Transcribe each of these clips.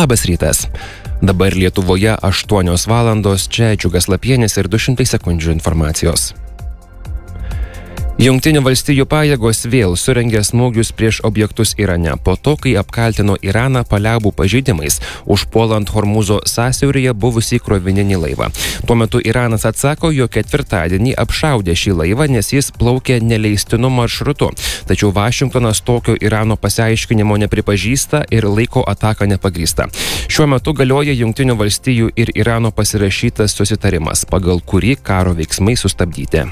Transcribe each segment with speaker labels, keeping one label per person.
Speaker 1: Labas rytas. Dabar Lietuvoje 8 valandos, čia Džiugas Lapienis ir 200 sekundžių informacijos. Jungtinių valstijų pajėgos vėl surengė smūgius prieš objektus Irane, po to, kai apkaltino Iraną paliaubų pažeidimais, užpuolant Hormūzo sąsiauryje buvusį krovininį laivą. Tuo metu Iranas atsako, jog ketvirtadienį apšaudė šį laivą, nes jis plaukė neleistinu maršrutu. Tačiau Vašingtonas tokio Irano pasiaiškinimo nepripažįsta ir laiko ataką nepagrįsta. Šiuo metu galioja Jungtinių valstijų ir Irano pasirašytas susitarimas, pagal kurį karo veiksmai sustabdyti.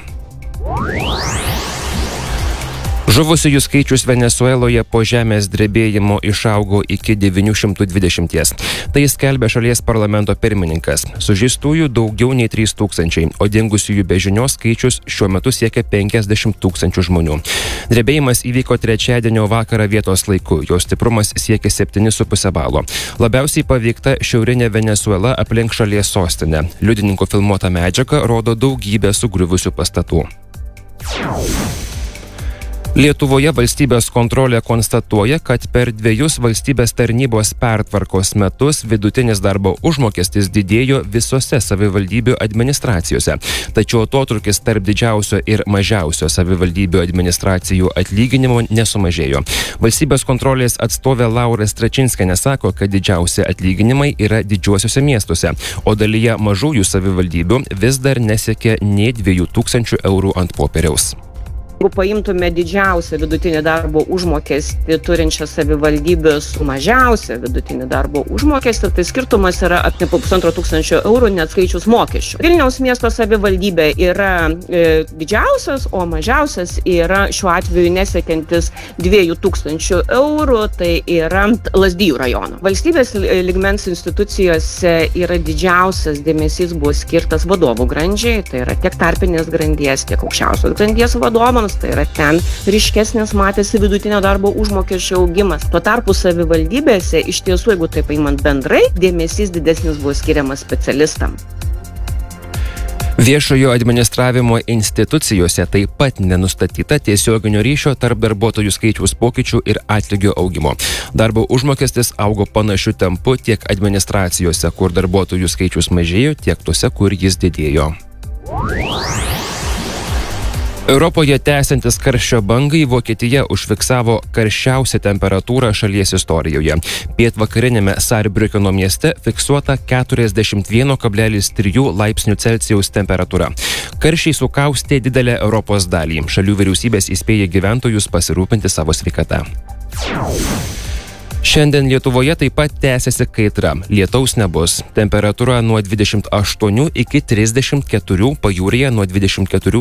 Speaker 1: Žuvusiųjų skaičius Venesueloje po žemės drebėjimo išaugo iki 920. Tai skelbia šalies parlamento pirmininkas. Sužeistųjų daugiau nei 3000, o dingusiųjų be žinios skaičius šiuo metu siekia 50 000 žmonių. Drebėjimas įvyko trečiadienio vakarą vietos laiku, jo stiprumas siekia 7,5 balo. Labiausiai paveikta šiaurinė Venesuela aplink šalies sostinę. Liudininkų filmuota medžiaga rodo daugybę sugriuvusių pastatų. Lietuvoje valstybės kontrolė konstatuoja, kad per 2 valstybės tarnybos pertvarkos metus vidutinis darbo užmokestis didėjo visose savivaldybių administracijose. Tačiau atotrūkis tarp didžiausio ir mažiausio savivaldybių administracijų atlyginimo nesumažėjo. Valstybės kontrolės atstovė Laura Stračinskienė sako, kad didžiausi atlyginimai yra didžiuosiuose miestuose, o dalyje mažųjų savivaldybių vis dar nesiekia nei 2000 eurų ant popieriaus.
Speaker 2: Jeigu paimtume didžiausią vidutinį darbo užmokestį turinčią savivaldybę su mažiausia vidutinį darbo užmokestį, tai skirtumas yra apie 1500 eurų neatskaičius mokesčių. Vilniaus miesto savivaldybė yra didžiausias, o mažiausias yra šiuo atveju nesiekiantis 2000 eurų, tai yra Lazdijų rajono. Valstybės lygmens institucijose yra didžiausias dėmesys buvo skirtas vadovų grandžiai, tai yra tiek tarpinės grandies, tiek aukščiausios grandies vadovams. Tai yra ten ryškesnis matėsi vidutinio darbo užmokesčio augimas. Tuo tarpu savivaldybėse iš tiesų, jeigu taip paimant bendrai, dėmesys didesnis buvo skiriamas specialistam.
Speaker 1: Viešojo administravimo institucijose taip pat nenustatyta tiesioginio ryšio tarp darbuotojų skaičiaus pokyčių ir atlygio augimo. Darbo užmokestis augo panašiu tempu tiek administracijose, kur darbuotojų skaičius mažėjo, tiek tose, kur jis didėjo. Europoje tęsiantis karščio bangai Vokietija užfiksavo karščiausią temperatūrą šalies istorijoje. Pietvakarinėme Saarbrückeno mieste fiksuota 41,3 laipsnių Celsijaus temperatūra. Karščiai sukaustė didelę Europos dalį. Šalių vyriausybės įspėja gyventojus pasirūpinti savo sveikata. Šiandien Lietuvoje taip pat tęsiasi kaitra. Lietaus nebus. Temperatūra nuo 28 iki 34, pajūryje nuo 24